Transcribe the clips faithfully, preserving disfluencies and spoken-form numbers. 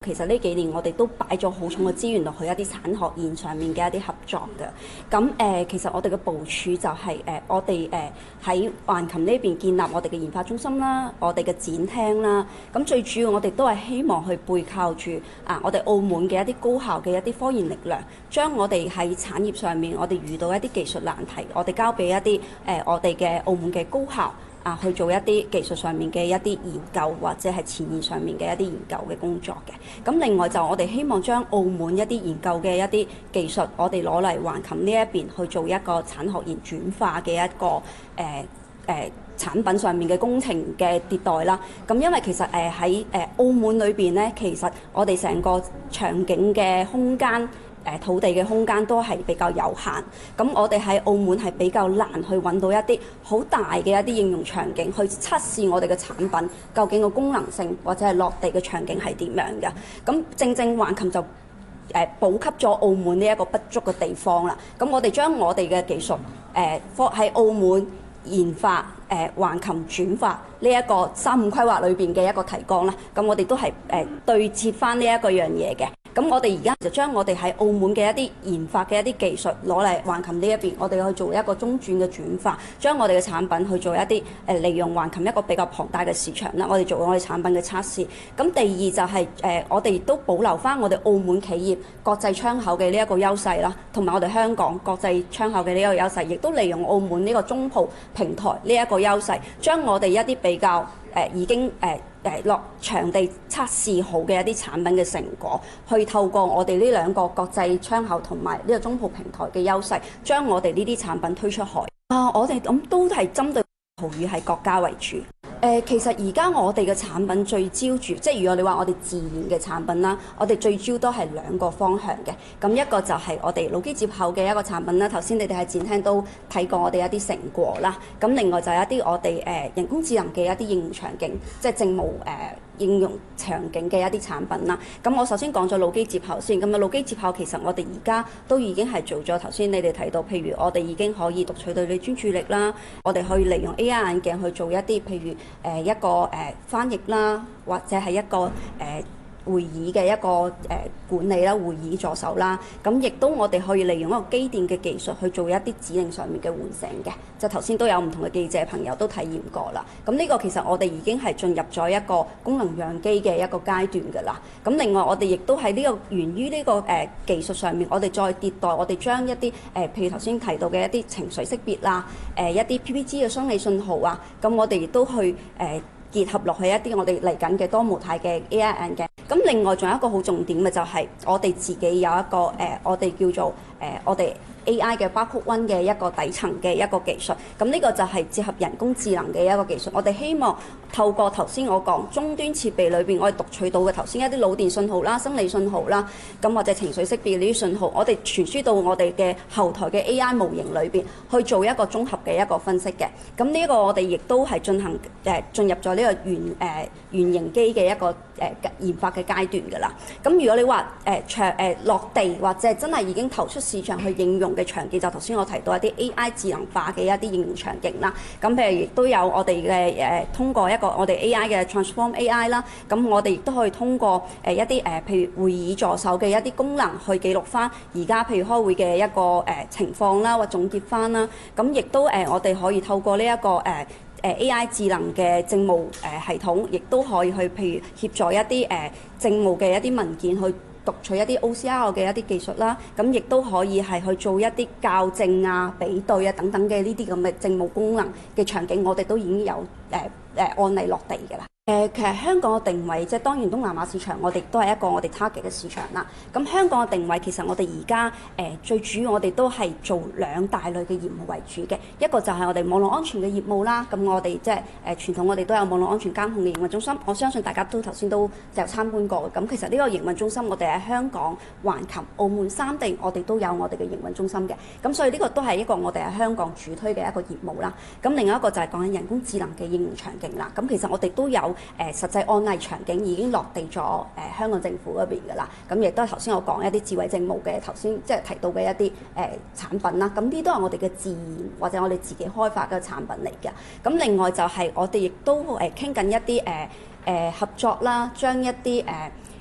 其實呢幾年我哋都擺咗好重嘅資源落去一啲產學研上面嘅一啲合作嘅。咁誒、呃，其實我哋嘅部署就係、是、誒、呃，我哋誒喺橫琴呢邊建立我哋嘅研發中心啦，我哋嘅展廳啦。咁最主要我哋都係希望去背靠住啊，我哋澳門嘅一啲高校嘅一啲科研力量，將我哋喺產業上面我哋遇到一啲技術難題，我哋交俾一啲誒、呃、我哋嘅澳門嘅高校。啊，去做一啲技術上面嘅一啲研究，或者係前沿上面嘅一啲研究嘅工作嘅。咁另外就我哋希望將澳門一啲研究嘅一啲技術，我哋攞嚟橫琴呢一邊去做一個產學研轉化嘅一個誒誒、呃呃、產品上面嘅工程嘅迭代啦。咁因為其實誒喺誒澳門裏邊咧，其實我哋成個場景嘅空間。誒土地嘅空間都係比較有限，咁我哋喺澳門係比較難去揾到一啲好大嘅一啲應用場景去測試我哋嘅產品究竟個功能性或者係落地嘅場景係點樣嘅。咁正正橫琴就誒、呃、補給咗澳門呢一個不足嘅地方啦。咁我哋將我哋嘅技術誒放喺澳門研發誒橫琴轉化呢一個三五規劃裏邊嘅一個提綱啦。咁我哋都係誒、呃、對接翻呢一個樣嘢嘅。咁我哋而家就將我哋喺澳門嘅一啲研發嘅一啲技術攞嚟橫琴呢一邊，我哋去做一個中轉嘅轉化，將我哋嘅產品去做一啲誒、呃、利用橫琴一個比較龐大嘅市場啦。我哋做我哋產品嘅測試。咁第二就係、是、誒、呃、我哋亦都保留翻我哋澳門企業國際窗口嘅呢一個優勢啦，同埋我哋香港國際窗口嘅呢一個優勢，亦都利用澳門呢個中葡平台呢一個優勢，將我哋一啲比較誒、呃、已經誒。呃誒落場地測試好嘅一啲產品嘅成果，去透過我哋呢兩個國際窗口同埋呢個中葡平台嘅優勢，將我哋呢啲產品推出海。啊，我哋咁都係針對葡語系國家為主。誒、呃，其實而家我哋嘅產品聚焦住，即係如果你話我哋自然嘅產品啦，我哋聚焦都係兩個方向嘅。咁一個就係我哋腦機接口嘅一個產品啦。頭先你哋喺展廳都睇過我哋一啲成果啦。咁另外就係一啲我哋誒、呃、人工智能嘅一啲應用場景，即係政務誒、呃、應用場景嘅一啲產品啦。咁我首先講咗腦機接口先。咁啊，腦機接口其實我哋而家都已經係做咗頭先你哋睇到，譬如我哋已經可以讀取對你專注力啦，我哋可以利用 A I 眼鏡去做一啲譬如。誒、呃、一個誒、呃、翻譯啦，或者係一個誒、呃、會議嘅一個誒、呃、管理啦，會議助手啦，咁亦都我哋可以利用一個機電嘅技術去做一啲指令上面嘅喚醒嘅，就頭先都有唔同嘅記者朋友都體驗過啦。咁呢個其實我哋已經係進入咗一個功能樣機嘅一個階段㗎啦。咁另外我哋亦都喺呢個源於呢、這個誒、呃、技術上面，我哋再迭代，我哋將一啲誒、呃、譬如頭先提到嘅一啲情緒識別啦，誒、呃、一啲 P P G 嘅生理信號啊，咁我哋亦都去誒。呃結合落去一啲我哋嚟緊嘅多模態嘅 A I 眼鏡。咁另外仲有一個好重點嘅就係我哋自己有一個誒、呃，我哋叫做誒、呃，我哋 A I 嘅 Barcode One 嘅一個底層嘅一個技術。咁呢個就係結合人工智能嘅一個技術。我哋希望透過頭先我講終端設備裏邊，我哋讀取到嘅頭先一啲腦電信號啦、生理信號啦，咁或者情緒識別呢啲信號，我哋傳輸到我哋嘅後台嘅 A I 模型裏邊去做一個綜合嘅一個分析嘅。咁呢一個我哋亦都係進行誒、呃、進入咗呢個原誒、呃、原型機嘅一個誒、呃、研發嘅階段㗎啦。咁如果你話誒長誒落地或者真係已經投出市場去應用嘅場景，就頭先我提到一啲 A I 智能化嘅一啲應用場景啦。咁譬如亦都有我哋嘅誒通過一個我哋 A I 嘅 Transform A I 啦。咁我哋亦都可以通過誒一啲誒、呃、譬如會議助手嘅一啲功能去記錄翻而家譬如開會嘅一個誒、呃、情況啦，或總結翻啦。咁亦都誒、呃、我哋可以透過呢、這、一個誒。呃誒 A I 智能嘅政務誒系統，亦都可以去譬如協助一啲誒政務嘅一啲文件去讀取一啲 O C R 嘅一啲技術啦，咁亦都可以係去做一啲校正啊、比對啊等等嘅呢啲咁嘅政務功能嘅場景，我哋都已經有誒誒、呃、案例落地嘅啦。誒、呃、其實香港嘅定位，即係當然東南亞市場，我哋都係一個我哋 target 嘅市場啦。咁香港嘅定位其實我哋而家誒最主要我哋都係做兩大類嘅業務為主嘅，一個就係我哋網絡安全嘅業務啦。咁我哋即係誒傳統我哋都有網絡安全監控嘅營運中心，我相信大家都頭先都就參觀過嘅。咁其實呢個營運中心我哋喺香港、橫琴、澳門三地，我哋都有我哋嘅營運中心嘅。咁所以呢個都係一個我哋喺香港主推嘅一個業務啦。咁另外一個就係講緊人工智能嘅應用場景啦。咁其實我哋都有誒、呃、實際案例場景已經落地咗誒、呃、香港政府嗰邊㗎啦。咁亦都係頭先我講一啲智慧政務嘅頭先即係提到嘅一啲誒、呃、產品啦。咁呢啲都係我哋嘅自研或者我哋自己開發嘅產品嚟嘅。咁另外就係我哋亦都誒傾緊一啲誒誒合作啦，將一啲誒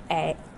誒